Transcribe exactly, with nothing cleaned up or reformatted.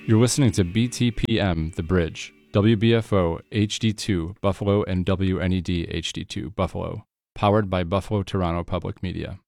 You're listening to B T P M, The Bridge, W B F O H D two Buffalo and W N E D H D two Buffalo, powered by Buffalo Toronto Public Media.